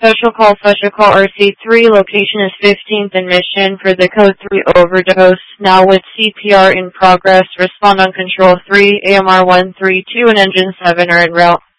Special call RC3, location is 15th and Mission for the code 3 overdose. Now with CPR in progress, respond on control 3, AMR 132 and engine 7 are en route.